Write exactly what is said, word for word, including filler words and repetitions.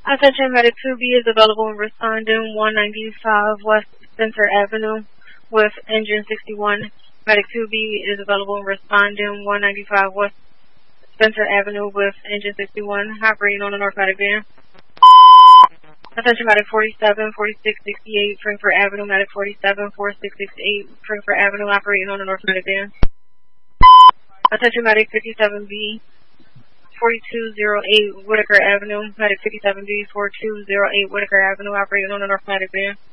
Attention, Medic two B is available in responding one ninety-five West Spencer Avenue with engine sixty-one. Medic two B is available in responding one ninety-five West Spencer Avenue with engine sixty-one, operating on a narcotic van. Attention, Medic forty-seven, forty-six sixty-eight, Frankfurt Avenue, Medic forty-seven, forty-six sixty-eight, Frankfurt Avenue, operating on a narcotic van. Attention, Medic fifty-seven B, forty-two oh eight, Whitaker Avenue, Medic fifty-seven B, forty-two oh eight, Whitaker Avenue, operating on a narcotic van.